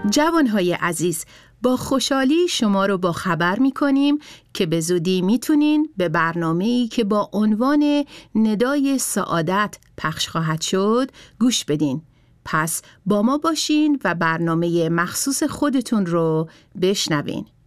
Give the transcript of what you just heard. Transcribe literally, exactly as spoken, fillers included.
جوانهای عزیز، با خوشحالی شما رو با خبر می کنیم که به زودی می تونین به برنامه‌ای که با عنوان ندای سعادت پخش خواهد شد گوش بدین. پس با ما باشین و برنامه مخصوص خودتون رو بشنوین.